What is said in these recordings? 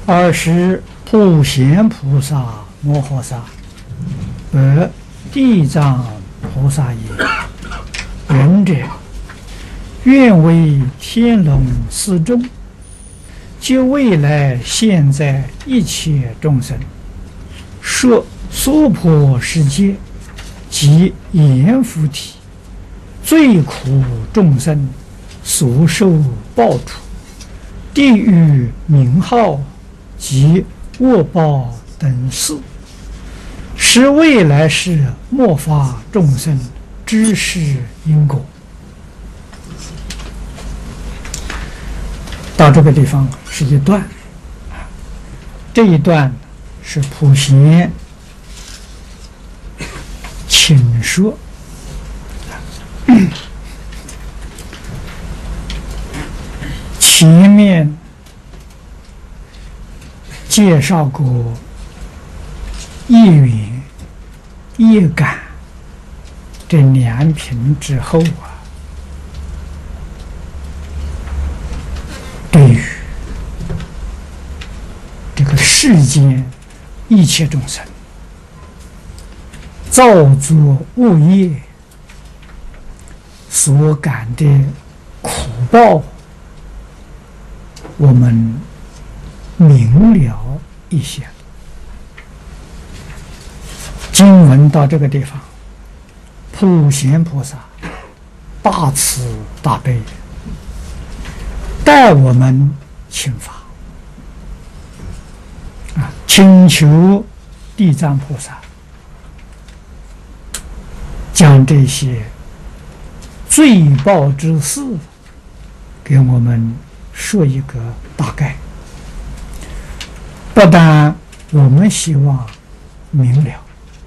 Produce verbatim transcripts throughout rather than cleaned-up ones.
二是普贤菩萨摩诃萨，而地藏菩萨也。仁者，愿为天龙四众，及未来现在一切众生，设娑婆世界及阎浮提，最苦众生所受报处，地狱名号及恶报等事，使未来世末法众生知识因果。到这个地方是一段，这一段是普贤请说。前面介绍过业缘、业感这两品之后啊，对于这个世间一切众生造作恶业所感的苦报，我们明了一些。经文到这个地方，普贤菩萨大慈大悲，代我们请法啊，请求地藏菩萨将这些罪报之事给我们说一个大概。不但我们希望明了，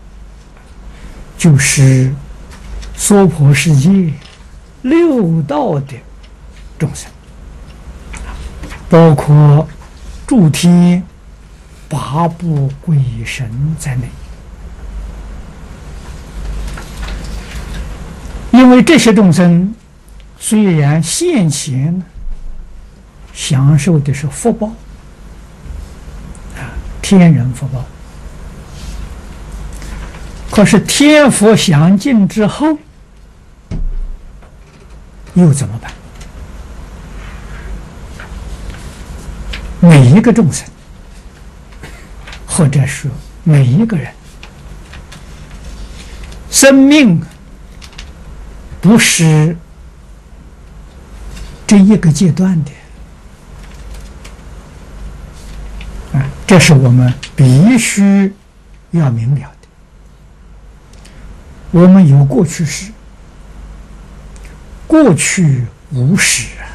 就是娑婆世界六道的众生，包括诸天八部鬼神在内，因为这些众生虽然现前享受的是福报，天人福报，可是天福享尽之后又怎么办？每一个众生，或者说每一个人，生命不是这一个阶段的啊，这是我们必须要明了的。我们有过去式，过去无始啊，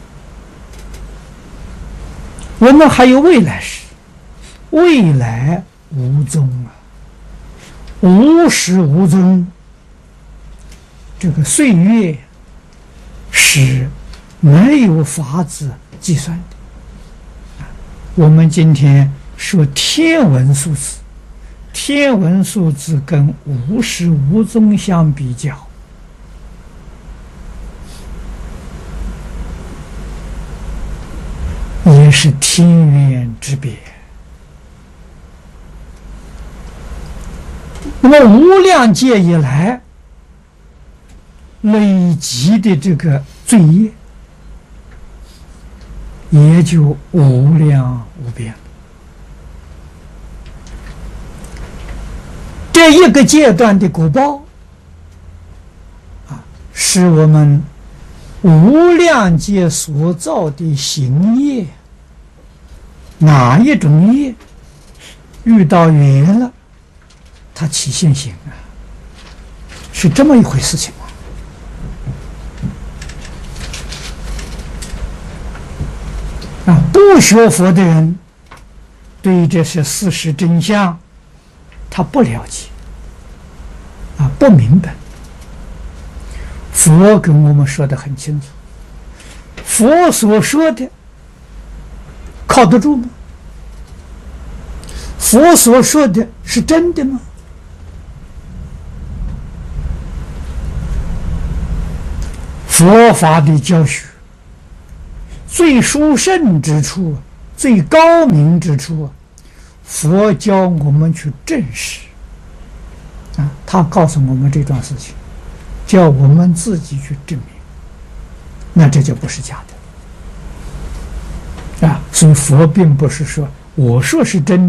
我们还有未来式，未来无踪啊，无始无踪。这个岁月是没有法子计算的。我们今天说天文数字，天文数字跟无始无踪相比较，也是天渊之别。那么无量劫以来累积的这个罪业，也就无量无边了。这一个阶段的果报啊，是我们无量劫所造的行业，哪一种业遇到缘了，它起现行啊，是这么一回事情。啊，不学佛的人对这些事实真相他不了解啊，不明白。佛跟我们说得很清楚，佛所说的靠得住吗？佛所说的是真的吗？佛法的教学最殊胜之处最高明之处，佛教我们去证实啊，他告诉我们这桩事情，叫我们自己去证明，那这就不是假的啊。所以佛并不是说我说是真